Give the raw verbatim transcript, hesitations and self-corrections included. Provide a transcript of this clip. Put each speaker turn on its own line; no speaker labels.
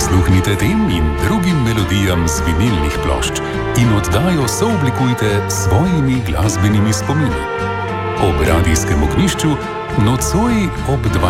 Prisluhnite tem in drugim melodijam z vinilnih plošč in oddajo sooblikujte s svojimi glasbenimi spomini. Ob radijskem ognjišču nocoj ob dvanajstih.